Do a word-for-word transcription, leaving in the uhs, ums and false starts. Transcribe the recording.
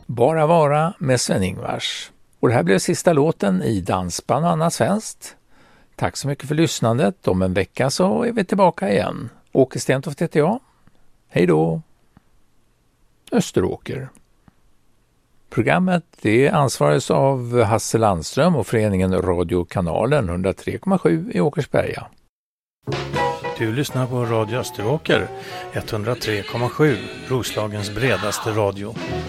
Bara vara med Sven-Ingvars. Och det här blev sista låten i Dansband och annat svenskt. Tack så mycket för lyssnandet. Om en vecka så är vi tillbaka igen. Åke Stentoft heter jag. Hej då! Österåker. Programmet det ansvaras av Hasse Landström och föreningen Radiokanalen hundratre komma sju i Åkersberga. Du lyssnar på Radio Österåker hundratre komma sju, Roslagens bredaste radio.